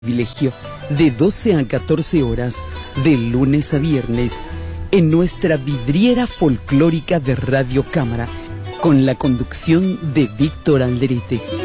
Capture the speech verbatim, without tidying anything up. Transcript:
Privilegio de doce a catorce horas, de lunes a viernes, en nuestra vidriera folclórica de Radio Cámara, con la conducción de Víctor Alderete.